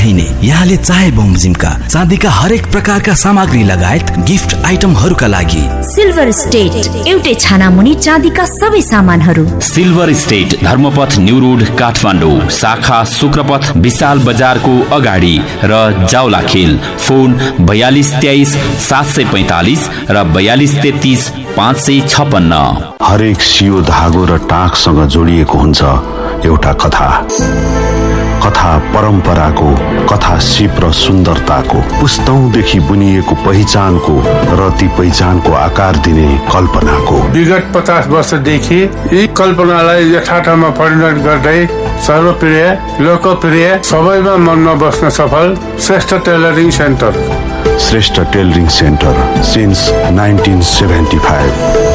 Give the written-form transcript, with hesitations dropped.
पठाइने। यहाँले चाहे बमोजिमका चाँदीका हरेक प्रकारका सामग्री लगायत गिफ्ट आइटमहरूका लागि सिल्भर स्टेट एउटै छानामुनि चाँदीका सबै सामानहरू। Silver state Dharmapath new road Kathmandu, शाखा शुक्रपथ विशाल बजारको अगाडि र जाउलाखेल। फोन 4223 745 र 4233 556। हरेक सियो धागो र टाँकसँग जोडिएको हुन्छ एउटा कथा। कथा परम्पराको, कथा सिप र सुन्दरताको, पुस्तौंदेखि बुनिएको पहिचानको र ती पहिचानको आकार दिने कल्पनाको। विगत 50 वर्षदेखि यी कल्पनालाई यथार्थमा परिणत गर्दै सर्वप्रिय, लोकप्रिय, सबैमा मनमा बस्न सफल Shrestha tailoring centre. Shrestha tailoring centre since 1975।